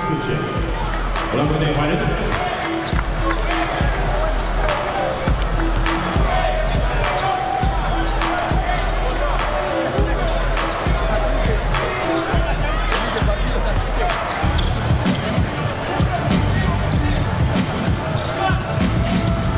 谢谢。好了，各位，欢迎。